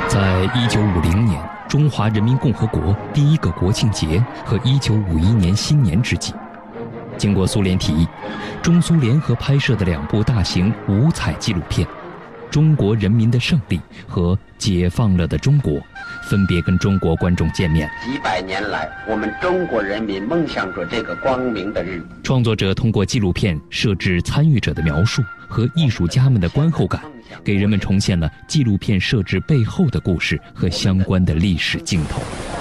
在1950年中华人民共和国第一个国庆节和1951年新年之际，经过苏联提议，中苏联合拍摄的2部大型5彩纪录片《中国人民的胜利》和《解放了的中国》，分别跟中国观众见面。 几百年来，我们中国人民梦想着这个光明的日子。 创作者通过纪录片设置参与者的描述和艺术家们的观后感，给人们重现了纪录片设置背后的故事和相关的历史镜头。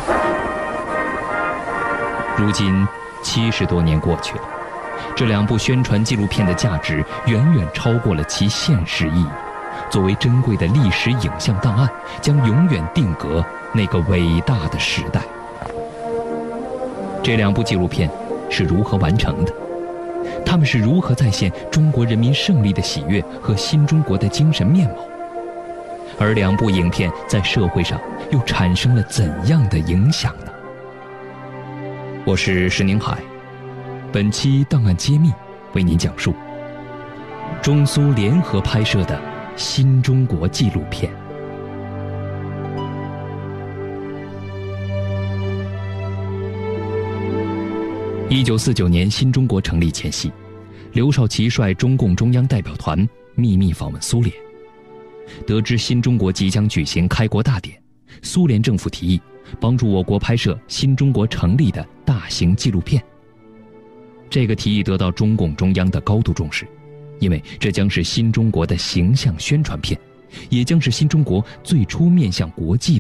如今70多年过去了，这2部宣传纪录片的价值远远超过了其现实意义。作为珍贵的历史影像档案，将永远定格那个伟大的时代。这2部纪录片是如何完成的？他们是如何再现中国人民胜利的喜悦和新中国的精神面貌？而2部影片在社会上又产生了怎样的影响呢？我是石宁海，本期档案揭秘为您讲述中苏联合拍摄的新中国纪录片。1949年新中国成立前夕，刘少奇率中共中央代表团秘密访问苏联。得知新中国即将举行开国大典，苏联政府提议帮助我国拍摄新中国成立的大型纪录片。这个提议得到中共中央的高度重视，因为这将是新中国的形象宣传片，也将是新中国最初面向国际